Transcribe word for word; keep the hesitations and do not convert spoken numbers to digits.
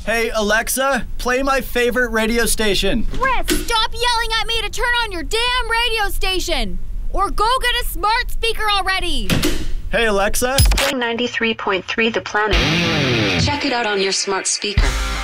Hey, Alexa, play my favorite radio station. Chris, stop yelling at me to turn on your damn radio station! Or go get a smart speaker already! Hey, Alexa. ninety-three point three The Planet. Check it out on your smart speaker.